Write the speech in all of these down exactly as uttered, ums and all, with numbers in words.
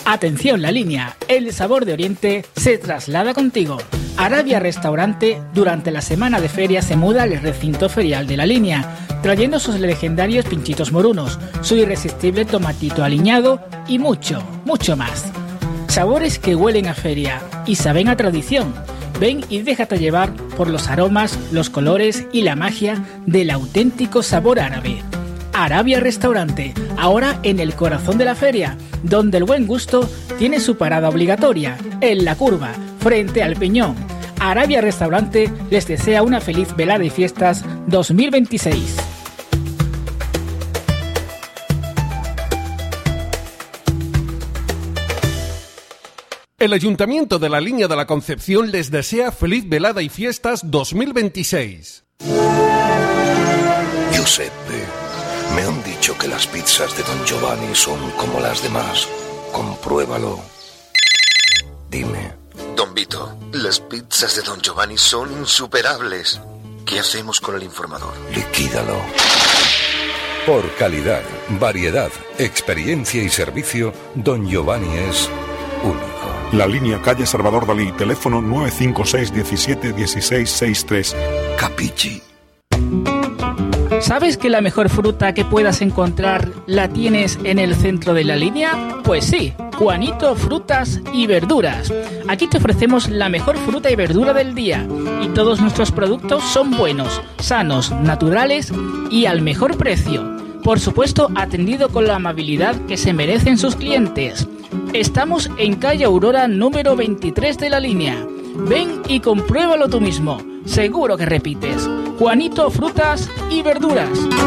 Atención, La Línea, el sabor de Oriente se traslada contigo. Arabia Restaurante durante la semana de feria se muda al recinto ferial de La Línea, trayendo sus legendarios pinchitos morunos, su irresistible tomatito aliñado y mucho, mucho más. Sabores que huelen a feria y saben a tradición. Ven y déjate llevar por los aromas, los colores y la magia del auténtico sabor árabe. Arabia Restaurante, ahora en el corazón de la feria, donde el buen gusto tiene su parada obligatoria, en la curva, frente al Peñón. Arabia Restaurante les desea una feliz velada y fiestas dos mil veintiséis. El Ayuntamiento de La Línea de la Concepción les desea feliz velada y fiestas dos mil veintiséis. Giuseppe, me han dicho que las pizzas de Don Giovanni son como las demás. Compruébalo. Dime. Don Vito, las pizzas de Don Giovanni son insuperables. ¿Qué hacemos con el informador? Liquídalo. Por calidad, variedad, experiencia y servicio, Don Giovanni es único. La Línea, calle Salvador Dalí, teléfono nueve cinco seis diecisiete dieciséis sesenta y tres. Capichi. ¿Sabes que la mejor fruta que puedas encontrar la tienes en el centro de La Línea? Pues sí, Juanito Frutas y Verduras. Aquí te ofrecemos la mejor fruta y verdura del día y todos nuestros productos son buenos, sanos, naturales y al mejor precio. Por supuesto, atendido con la amabilidad que se merecen sus clientes. Estamos en calle Aurora número veintitrés de La Línea. Ven y compruébalo tú mismo. Seguro que repites. Juanito Frutas y Verduras.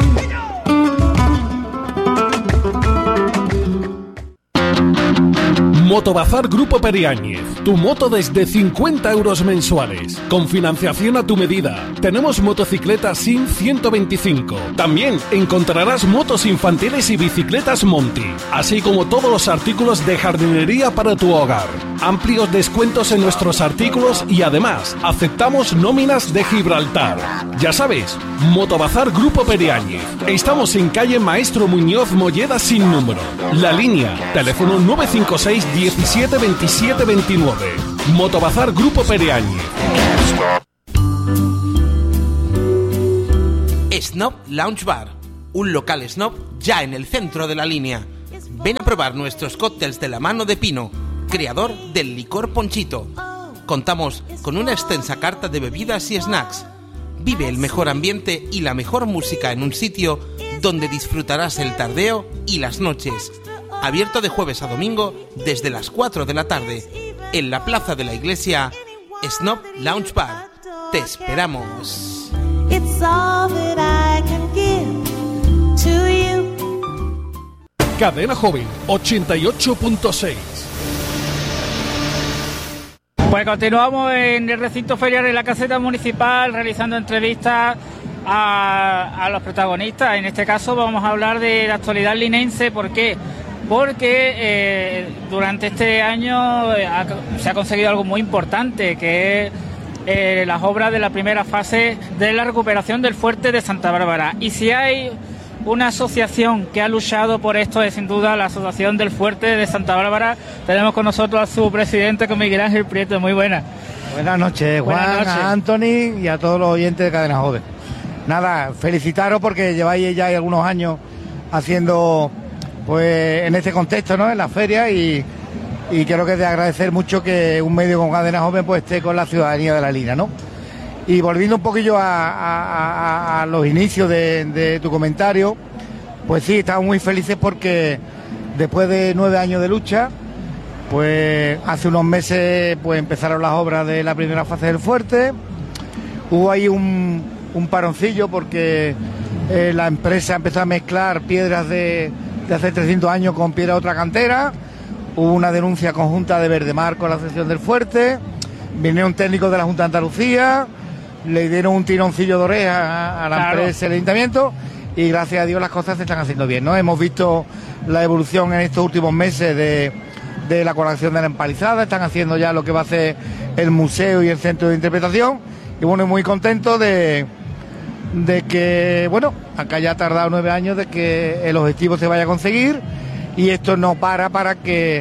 Motobazar Grupo Periáñez, tu moto desde cincuenta euros mensuales, con financiación a tu medida. Tenemos motocicletas SIN ciento veinticinco. También encontrarás motos infantiles y bicicletas Monty, así como todos los artículos de jardinería para tu hogar. Amplios descuentos en nuestros artículos y además aceptamos nóminas de Gibraltar. Ya sabes, Motobazar Grupo Periáñez. Estamos en calle Maestro Muñoz Molleda sin número. La Línea, teléfono nueve cinco seis diecisiete veintisiete veintinueve. Motobazar Grupo Periáñez. Snob Lounge Bar, un local snob ya en el centro de La Línea. Ven a probar nuestros cócteles de la mano de Pino, creador del licor Ponchito. Contamos con una extensa carta de bebidas y snacks. Vive el mejor ambiente y la mejor música en un sitio donde disfrutarás el tardeo y las noches. Abierto de jueves a domingo desde las cuatro de la tarde. En la plaza de la iglesia, Snob Lounge Bar. Te esperamos. Cadena Joven ochenta y ocho punto seis. Pues continuamos en el recinto ferial en la caseta municipal realizando entrevistas a, a los protagonistas. En este caso vamos a hablar de la actualidad linense. ¿Por qué? Porque eh, durante este año eh, ha, se ha conseguido algo muy importante, que es eh, las obras de la primera fase de la recuperación del fuerte de Santa Bárbara. Y si hay una asociación que ha luchado por esto, es sin duda la Asociación del Fuerte de Santa Bárbara. Tenemos con nosotros a su presidente, con Miguel Ángel Prieto. Muy buenas. Buenas noches, Juan, buenas noches. A Anthony y a todos los oyentes de Cadena Joven. Nada, felicitaros porque lleváis ya algunos años haciendo, pues, en este contexto, ¿no?, en la feria, y, y creo que es de agradecer mucho que un medio como Cadena Joven pues esté con la ciudadanía de La Línea, ¿no? Y volviendo un poquillo a, a, a, a los inicios de, de tu comentario, pues sí, estamos muy felices porque después de nueve años de lucha, pues hace unos meses pues empezaron las obras de la primera fase del fuerte. Hubo ahí un, un paroncillo porque eh, la empresa empezó a mezclar piedras de, de hace trescientos años con piedra de otra cantera. Hubo una denuncia conjunta de Verdemar con la sección del fuerte. Vinieron técnicos de la Junta de Andalucía, le dieron un tironcillo de oreja a la claro. empresa y el ayuntamiento, y gracias a Dios las cosas se están haciendo bien, ¿no? Hemos visto la evolución en estos últimos meses de, de la colaboración de la empalizada. Están haciendo ya lo que va a ser el museo y el centro de interpretación, y bueno, muy contento de, de que, bueno, acá ya ha tardado nueve años de que el objetivo se vaya a conseguir, y esto no para para que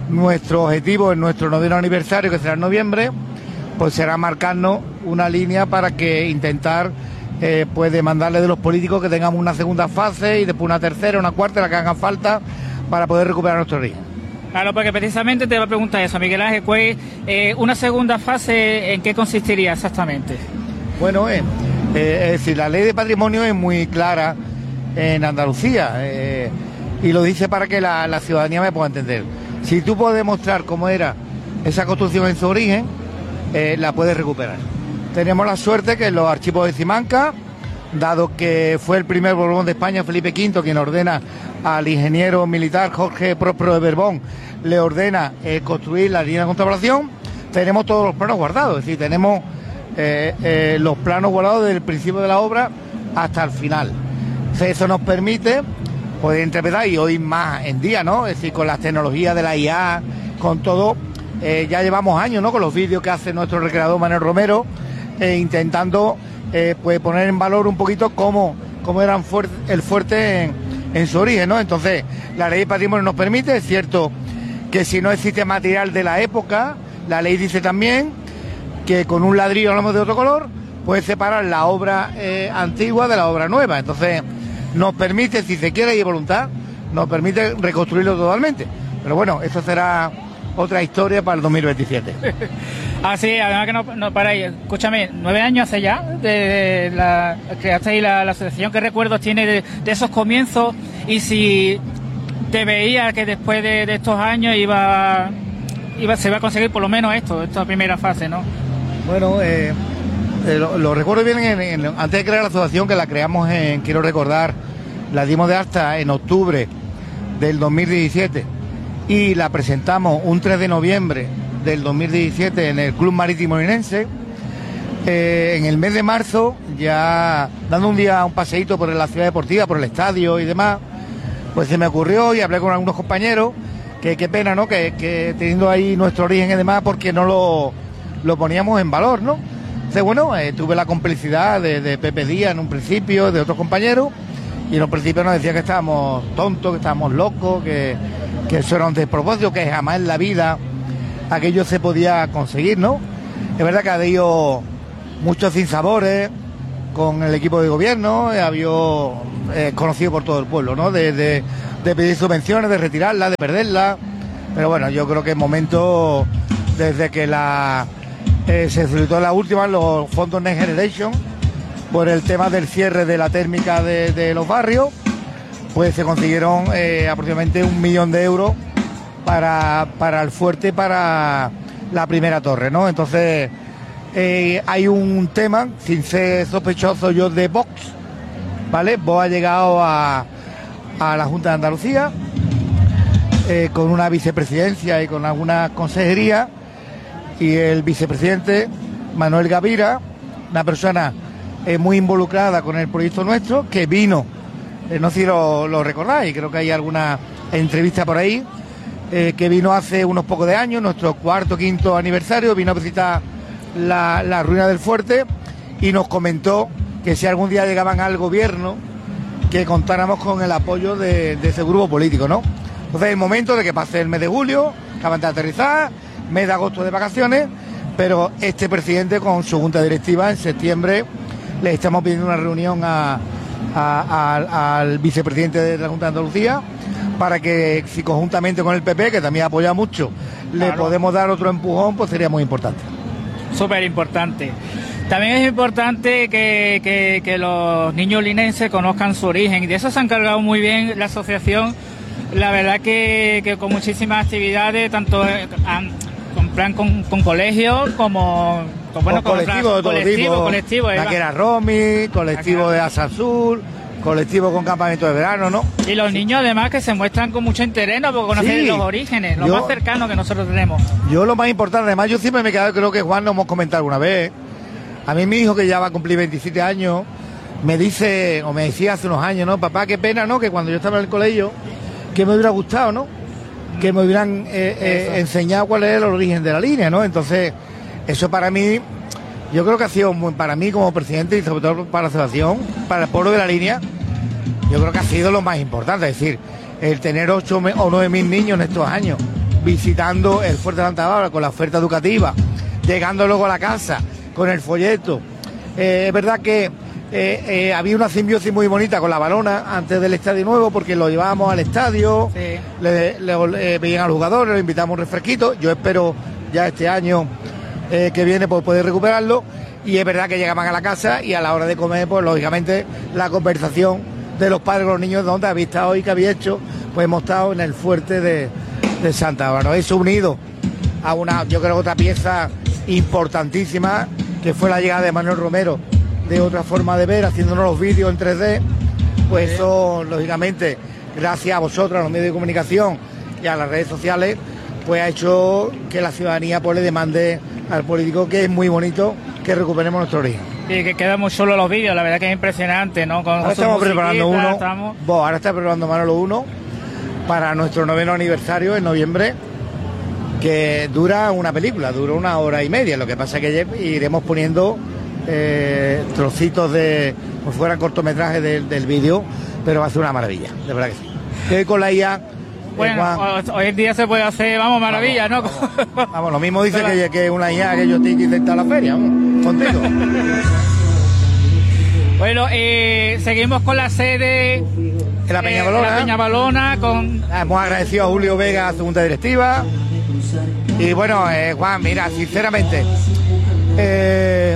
nuestro objetivo en nuestro noveno aniversario, que será en noviembre, pues será marcarnos una línea para que intentar eh, pues demandarle de los políticos que tengamos una segunda fase y después una tercera, una cuarta, la que haga falta para poder recuperar nuestro origen. Claro, porque precisamente te va a preguntar eso, Miguel Ángel, pues, eh, una segunda fase, ¿en qué consistiría exactamente? Bueno, eh, eh, es decir, la ley de patrimonio es muy clara en Andalucía eh, y lo dice para que la, la ciudadanía me pueda entender. Si tú puedes demostrar cómo era esa construcción en su origen, eh, la puedes recuperar. Tenemos la suerte que los archivos de Simancas, dado que fue el primer Borbón de España, Felipe quinto, quien ordena al ingeniero militar Jorge Próspero de Borbón, le ordena eh, construir la línea de contemplación, tenemos todos los planos guardados, es decir, tenemos eh, eh, los planos guardados desde el principio de la obra hasta el final. Entonces, eso nos permite poder interpretar, y hoy más en día, ¿no? Es decir, con las tecnologías de la I A, con todo, eh, ya llevamos años, ¿no? Con los vídeos que hace nuestro recreador Manuel Romero, eh, intentando eh, pues poner en valor un poquito cómo, cómo era el fuerte en, en su origen, ¿no? Entonces, la ley de patrimonio nos permite, es cierto que si no existe material de la época, la ley dice también que con un ladrillo, hablamos de otro color, puede separar la obra eh, antigua de la obra nueva. Entonces, nos permite, si se quiere y hay voluntad, nos permite reconstruirlo totalmente. Pero bueno, eso será otra historia para el dos mil veintisiete. Ah, sí, además que no, no para ahí. Escúchame, nueve años hace ya de, de la creaste ahí la, la asociación. ¿Qué recuerdos tiene de, de esos comienzos? Y si te veía que después de, de estos años iba, iba se iba a conseguir por lo menos esto, esta primera fase, ¿no? Bueno, eh, eh, lo, lo recuerdo bien en, en, antes de crear la asociación, que la creamos en, quiero recordar, la dimos de alta en octubre del dos mil diecisiete y la presentamos un tres de noviembre del dos mil diecisiete en el Club Marítimo Linense. Eh, en el mes de marzo, ya dando un día un paseíto por la ciudad deportiva, por el estadio y demás, pues se me ocurrió y hablé con algunos compañeros que qué pena, ¿no? Que, que teniendo ahí nuestro origen y demás, porque no lo, lo poníamos en valor, ¿no? Entonces, bueno, eh, tuve la complicidad de, de Pepe Díaz en un principio, de otros compañeros, y en un principio nos decía que estábamos tontos, que estábamos locos, que, que eso era un despropósito, que jamás en la vida aquello se podía conseguir, ¿no? Es verdad que ha habido muchos sinsabores con el equipo de gobierno, eh, había eh, conocido por todo el pueblo, ¿no? De, de, de pedir subvenciones, de retirarlas, de perderlas, pero bueno, yo creo que es momento, desde que la eh, se solicitó la última, los fondos Next Generation, por el tema del cierre de la térmica de, de los barrios, pues se consiguieron eh, aproximadamente un millón de euros para, para el fuerte, para la primera torre, ¿no? Entonces, eh, hay un tema, sin ser sospechoso yo, de Vox, ¿vale? Vox ha llegado a, a la Junta de Andalucía eh, con una vicepresidencia y con alguna consejería, y el vicepresidente Manuel Gavira, una persona eh, muy involucrada con el proyecto nuestro, que vino, eh, no sé si lo, lo recordáis, creo que hay alguna entrevista por ahí, eh, que vino hace unos pocos de años, nuestro cuarto, quinto aniversario, vino a visitar la, la ruina del fuerte y nos comentó que si algún día llegaban al gobierno, que contáramos con el apoyo de, de ese grupo político, ¿no? Entonces es el momento de que pase el mes de julio, acaban de aterrizar, mes de agosto de vacaciones, pero este presidente con su junta directiva en septiembre le estamos pidiendo una reunión a, a, a, al vicepresidente de la Junta de Andalucía para que, si conjuntamente con el P P, que también apoya mucho, claro, le podemos dar otro empujón, pues sería muy importante. Súper importante. También es importante que, que, que los niños linenses conozcan su origen, y de eso se ha encargado muy bien la asociación. La verdad que, que con muchísimas actividades, tanto en plan con, con colegios como con, bueno, con colectivos de todo colectivo, tipo, colectivo, la que era Romy, colectivo de Asa Azul, colectivo con campamento de verano, ¿no? Y los niños además que se muestran con mucho interés, ¿no? Por conocer sí, los orígenes, lo yo, más cercano que nosotros tenemos. Yo lo más importante, además yo siempre me he quedado, creo que Juan lo hemos comentado alguna vez, a mí mi hijo, que ya va a cumplir veintisiete años, me dice, o me decía hace unos años, ¿no? Papá, qué pena, ¿no? Que cuando yo estaba en el colegio, que me hubiera gustado, ¿no? Que me hubieran eh, eh, enseñado cuál era el origen de la línea, ¿no? Entonces, eso para mí, yo creo que ha sido muy, para mí como presidente y sobre todo para la asociación, para el pueblo de la línea, yo creo que ha sido lo más importante. Es decir, el tener ocho o nueve mil niños en estos años visitando el Fuerte de Santa Bárbara con la oferta educativa, llegando luego a la casa con el folleto. Eh, es verdad que eh, eh, había una simbiosis muy bonita con la Balona antes del estadio nuevo, porque lo llevábamos al estadio, sí. le, le, le veían a los jugadores, le invitamos un refresquito. Yo espero ya este año eh, que viene pues, poder recuperarlo. Y es verdad que llegaban a la casa y a la hora de comer, pues lógicamente la conversación de los padres con los niños, ¿dónde habéis estado hoy? ¿Qué habéis hecho? Pues hemos estado en el Fuerte de, de Santa Bárbara. Eso unido a una, yo creo, otra pieza importantísima, que fue la llegada de Manuel Romero, de otra forma de ver, haciéndonos los vídeos en tres D. Pues eso, lógicamente, gracias a vosotros, a los medios de comunicación y a las redes sociales, pues ha hecho que la ciudadanía pues le demande al político, que es muy bonito que recuperemos nuestro origen. Sí, que quedan muy solo los vídeos, la verdad que es impresionante, ¿no? Con ahora estamos preparando uno, estamos... Bo, ahora está preparando Manolo uno para nuestro noveno aniversario en noviembre, que dura una película, dura una hora y media. Lo que pasa es que iremos poniendo eh, trocitos de, como si fueran cortometrajes del, del vídeo, pero va a ser una maravilla, de verdad que sí. Que hoy con la I A... Bueno, Juan, hoy en día se puede hacer, vamos, maravilla, vamos, ¿no? Vamos, vamos, lo mismo dice que, que una I A que yo te he intentado la feria, vamos, contigo. Bueno, eh, seguimos con la sede en la Peñabalona. Eh, la Peñabalona con... Hemos agradecido a Julio Vega, segunda directiva. Y bueno, eh, Juan, mira, sinceramente, eh,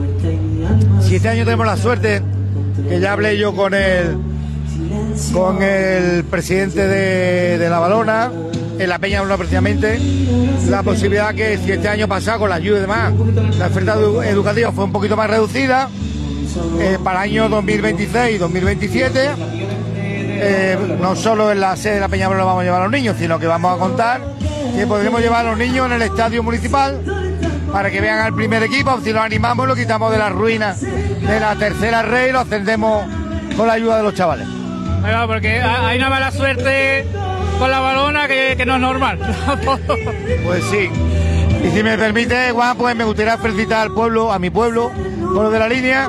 si este año tenemos la suerte, que ya hablé yo con el... con el presidente de, de la Balona, en la Peña Balona precisamente, la posibilidad que si este año pasado con la ayuda y demás, la oferta educativa fue un poquito más reducida, eh, para el año dos mil veintiséis y dos mil veintisiete, eh, no solo en la sede de la Peña Balona vamos a llevar a los niños, sino que vamos a contar que podremos llevar a los niños en el estadio municipal para que vean al primer equipo. Si lo animamos, lo quitamos de las ruinas de la tercera red y lo ascendemos con la ayuda de los chavales. Bueno, porque hay una mala suerte con la Balona que, que no es normal. Pues sí. Y si me permite, Juan, pues me gustaría felicitar al pueblo, a mi pueblo, pueblo de la línea.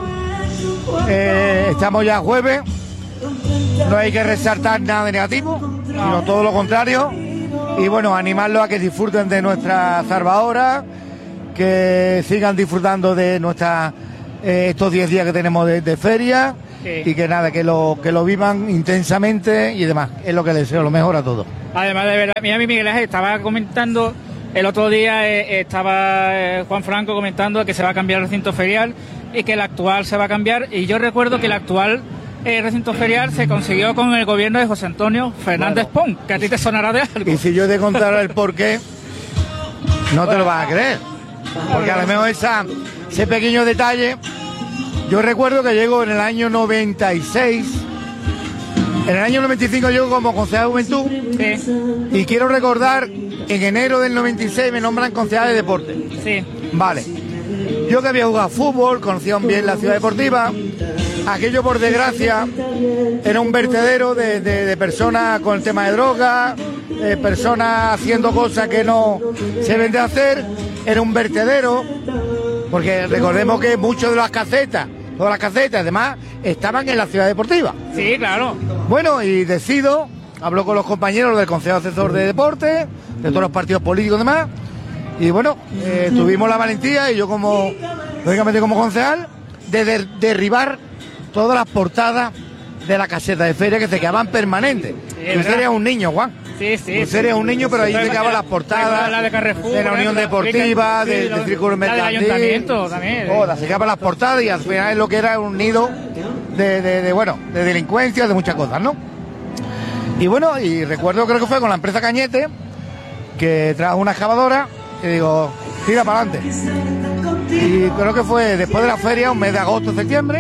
Eh, estamos ya jueves. No hay que resaltar nada de negativo, sino todo lo contrario. Y bueno, animarlos a que disfruten de nuestra salvadora, que sigan disfrutando de nuestra, eh, estos diez días que tenemos de, de feria. Sí. Y que nada, que lo que lo vivan intensamente y demás. Es lo que les deseo, lo mejor a todos. Además, de verdad, mira, mi Miguel Ángel estaba comentando, el otro día eh, estaba eh, Juan Franco comentando que se va a cambiar el recinto ferial y que el actual se va a cambiar. Y yo recuerdo que el actual eh, recinto ferial se consiguió con el gobierno de José Antonio Fernández bueno. Pons, que a ti te sonará de algo. Y si yo te contara el porqué, no bueno. te lo vas a creer. Porque a lo mejor esa, ese pequeño detalle... Yo recuerdo que llego en el año noventa y seis, en el año noventa y cinco llego como concejal de Juventud, sí. Y quiero recordar, en enero del noventa y seis me nombran concejal de deporte. Sí. Vale. Yo que había jugado fútbol, conocía bien la ciudad deportiva, aquello por desgracia era un vertedero de, de, de personas con el tema de drogas, eh, personas haciendo cosas que no se deben de hacer, era un vertedero. Porque recordemos que muchas de las casetas, todas las casetas, además, estaban en la ciudad deportiva. Sí, claro. Bueno, y decido, hablo con los compañeros del Consejo Asesor de Deporte, de todos los partidos políticos y demás, y bueno, eh, tuvimos la valentía, y yo como, lógicamente como concejal, de der- derribar todas las portadas de la caseta de feria que se quedaban permanentes. Sí, tú serías un niño, Juan. Sí, sí. Tú serías un niño, pero ahí te quedaban las portadas la de, Carrefour, de la Unión Deportiva, sí, del de Círculo Mercantil. Del Ayuntamiento también. Todas, se quedaban las portadas y al final es lo que era un nido de, de, de, bueno, de delincuencia, de muchas cosas, ¿no? Y bueno, y recuerdo, creo que fue con la empresa Cañete, que trajo una excavadora y digo, tira para adelante. Y creo que fue después de la feria, un mes de agosto, septiembre,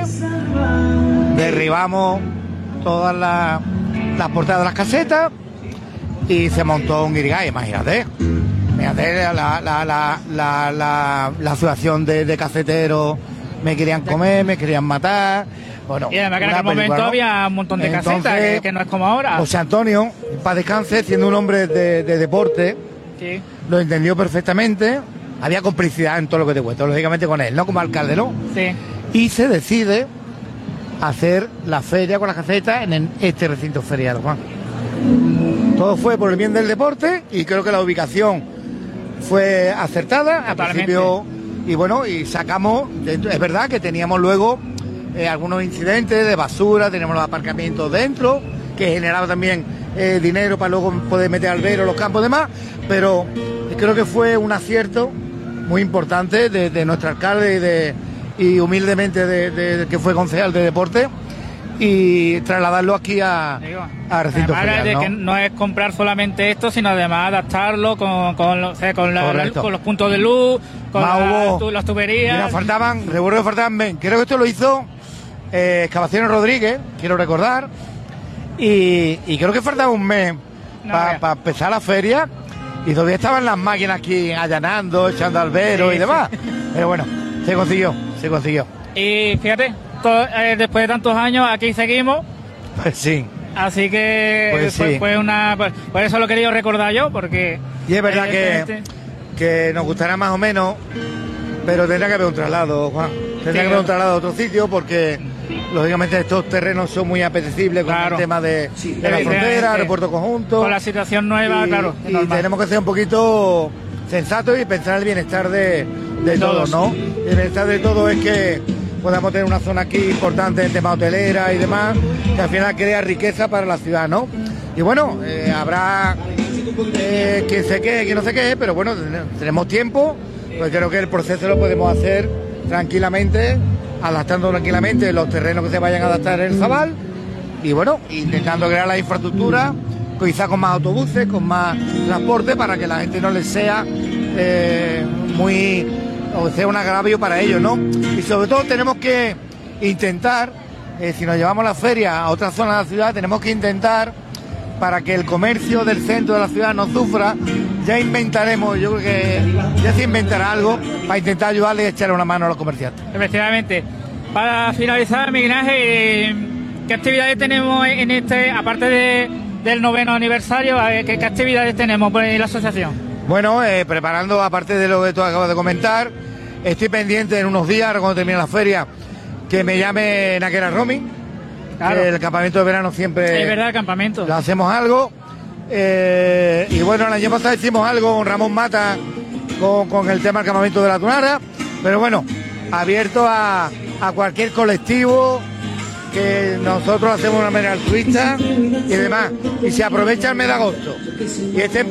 derribamos todas las, las portadas de las casetas y se montó un guirigay, imagínate. Imagínate la, la, la, la, la, la, la asociación de, de caseteros, me querían comer, me querían matar. Bueno, y además que en aquel momento, ¿no?, había un montón de Entonces, casetas, que, que no es como ahora. José Antonio, para descanse, siendo un hombre de, de deporte, sí, lo entendió perfectamente. Había complicidad en todo lo que te cuento, lógicamente con él, no como alcalde, ¿no? Sí. Y se decide hacer la feria con las casetas en este recinto ferial, Juan. todo fue por el bien del deporte y creo que la ubicación fue acertada al principio. Y bueno, y sacamos, es verdad que teníamos luego eh, algunos incidentes de basura, teníamos los aparcamientos dentro, que generaba también eh, dinero para luego poder meter albero, los campos y demás, pero creo que fue un acierto muy importante de, de nuestro alcalde y, de, y humildemente de, de, de que fue concejal de deporte, y trasladarlo aquí a, Digo, a recinto ferial, de ¿no? que no es comprar solamente esto, sino además adaptarlo con, con, lo- o sea, con, la- la- con los puntos de luz, con Más la- hubo- tu- las tuberías. Mira, faltaban, recuerdo que faltaban, ven, creo que esto lo hizo eh, Excavaciones Rodríguez, quiero recordar, y, y creo que faltaba un mes No, para mira. empezar la feria, y todavía estaban las máquinas aquí allanando, echando albero Sí, y demás, pero bueno, se consiguió, se consiguió. Y fíjate, to- eh, después de tantos años aquí seguimos, Pues sí, así que Pues fue, sí. fue una... Pues, por eso lo he querido recordar yo, porque... y es verdad que, evidentemente- que nos gustará más o menos, pero tendrá que haber un traslado, Juan, tendrá Sí, que haber un traslado a otro sitio, porque lógicamente estos terrenos son muy apetecibles con Claro. el tema de, de la evidentemente. frontera, aeropuerto conjunto. Con la situación nueva, y, claro, es y normal. tenemos que ser un poquito sensatos y pensar en el bienestar de, de todos, Todos. ¿no? Y el bienestar de todos es que podamos tener una zona aquí importante en tema hotelera y demás, que al final crea riqueza para la ciudad, ¿no? Y bueno, eh, habrá eh, quien se quede, quien no se quede, pero bueno, ten- tenemos tiempo, pues creo que el proceso lo podemos hacer tranquilamente, adaptando tranquilamente los terrenos que se vayan a adaptar en el Zabal, y bueno, intentando crear la infraestructura, quizá con más autobuses, con más transporte, para que la gente no les sea eh, muy, o sea un agravio para ellos, ¿no? Y sobre todo tenemos que intentar, eh, si nos llevamos la feria a otra zona de la ciudad, tenemos que intentar, para que el comercio del centro de la ciudad no sufra, ya inventaremos, yo creo que ya se inventará algo para intentar ayudarle y echarle una mano a los comerciantes. Efectivamente. Para finalizar, Miguel Ángel, eh, ¿qué actividades tenemos en este, aparte de, del noveno aniversario, a ver, ¿qué, qué actividades tenemos en la asociación? Bueno, eh, preparando, aparte de lo que tú acabas de comentar, estoy pendiente en unos días, ahora cuando termine la feria, que me llame Naquera Roaming. Claro. El campamento de verano siempre Es verdad, campamento. lo hacemos algo. Eh, y bueno, el año pasado hicimos algo con Ramón Mata con, con el tema del campamento de la Tunara. Pero bueno, abierto a, a cualquier colectivo, que nosotros hacemos de una manera altruista y demás. Y se aprovecha el mes de agosto y este